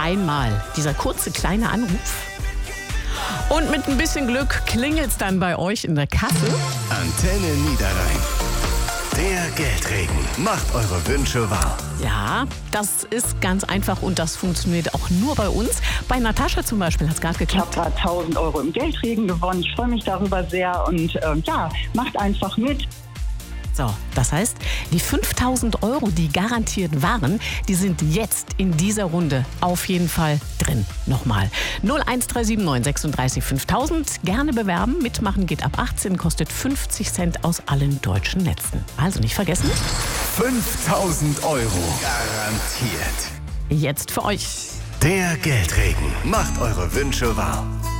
einmal dieser kurze kleine Anruf. Und mit ein bisschen Glück klingelt's dann bei euch in der Kasse. Antenne Niederrhein. Der Geldregen macht eure Wünsche wahr. Ja, das ist ganz einfach und das funktioniert auch nur bei uns. Bei Natascha zum Beispiel hat es gerade Ich habe geklappt. gerade 1000 Euro im Geldregen gewonnen. Ich freue mich darüber sehr und macht einfach mit. So, das heißt, die 5.000 Euro, die garantiert waren, die sind jetzt in dieser Runde auf jeden Fall drin. Nochmal 01379 36 5000. Gerne bewerben. Mitmachen geht ab 18, kostet 50 Cent aus allen deutschen Netzen. Also nicht vergessen. 5.000 Euro garantiert. Jetzt für euch. Der Geldregen macht eure Wünsche wahr.